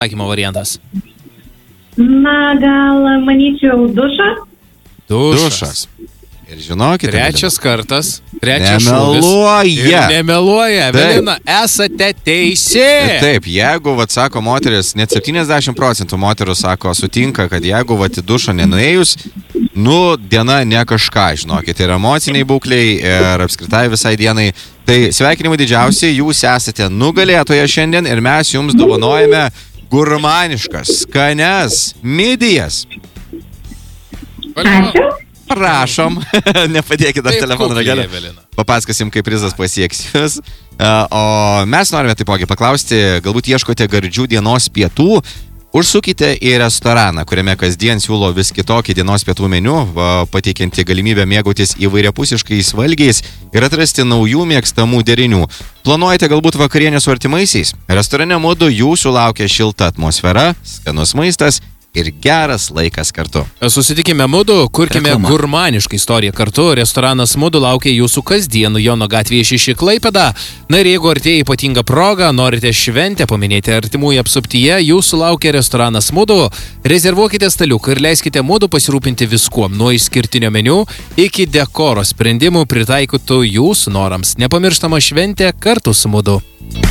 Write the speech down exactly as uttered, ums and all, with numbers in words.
Sakymo variantas. Na, gal manyčiau dušas. Dušas. Dušas. Ir žinokite, Trečias Evelina, kartas. Trečias nemeluoja. šūvis. Ir nemeluoja. Evelina, esate teisi. Taip, jeigu, vat, sako moteris, net septyniasdešimt procentų moterų sako, sutinka, kad jeigu, vat, į dušą nenuėjus, nu, diena ne kažką, žinokit, ir emociniai būkliai, ir apskritai visai dienai. Tai sveikinimai didžiausiai, jūs esate nugalėtoje šiandien ir mes jums dovanojame gurmaniškas, skanias midijas. Ačiū. Prašom, nepadėkit dar Taip telefoną kukliai, ragelį. Evelina. Papasakosim, kaip prizas pasieks jūs. O mes norime taipogi paklausti, galbūt ieškote gardžių dienos pietų, užsukite į restoraną, kuriame kasdien siūlo vis kitokį dienos pietų meniu, pateikianti galimybę mėgautis įvairiapusiškais valgiais ir atrasti naujų mėgstamų derinių. Planuojate galbūt vakarienę su artimaisiais? Restorane Mudu jūsų laukia šilta atmosfera, skanus maistas ir geras laikas kartu. Susitikime Mudu, kurkime Reklama. gurmanišką istoriją kartu. Restoranas Mudu laukia jūsų kasdien Jono gatvėje šeši Klaipėda. Na ir jeigu artėja ypatinga proga, norite šventę paminėti artimųjų apsuptyje, jūsų laukia restoranas Mudu. Rezervuokite staliuką ir leiskite Mudu pasirūpinti viskuom, nuo išskirtinio meniu iki dekoro sprendimų pritaikytų jūsų norams. Nepamirštama šventė kartu su Mudu.